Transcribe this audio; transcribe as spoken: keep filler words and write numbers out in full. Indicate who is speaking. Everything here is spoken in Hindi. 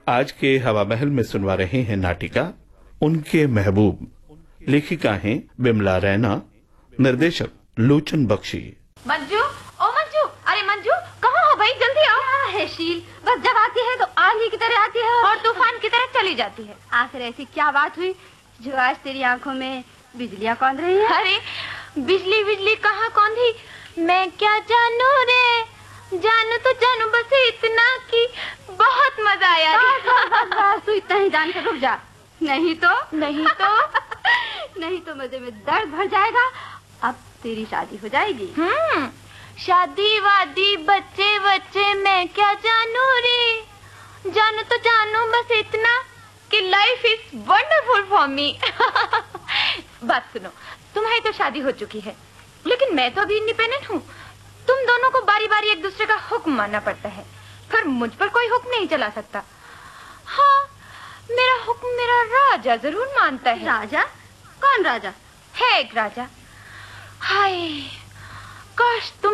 Speaker 1: आज के हवा महल में सुनवा रहे हैं नाटिका उनके महबूब। लेखिका हैं बिमला रैना, निर्देशक लोचन बख्शी।
Speaker 2: मंजू, ओ मंजू, अरे मंजू कहाँ हो भाई, जल्दी आओ। हाँ है शील, बस जब आती है तो आंधी की तरह आती है और तूफान की तरह चली जाती है। आखिर ऐसी क्या बात हुई जो आज तेरी आंखों में बिजलियाँ कौंध रही है? अरे बिजली बिजली कहाँ कौंधी, मैं क्या जानू रे, जानू तो जानू बस इतना कि बहुत मजा आया। तू इतना ही जान कर रुक जा, नहीं तो नहीं तो नहीं तो मजे में दर्द भर जाएगा। अब तेरी शादी हो जाएगी। हम्म, शादी वादी बच्चे बच्चे मैं क्या जानू रे, जानू तो जानू बस इतना कि life is wonderful for me. बात सुनो, तुम्हारी तो शादी हो चुकी है, लेकिन मैं तो अभी इंडिपेंडेंट हूँ। तुम दोनों को बारी बारी एक दूसरे का हुक्म मानना पड़ता है, पर मुझ पर कोई हुक्म नहीं चला सकता। हाँ, मेरा हुक्म मेरा राजा जरूर मानता है। राजा? कौन राजा? है एक राजा। हाय, काश तुम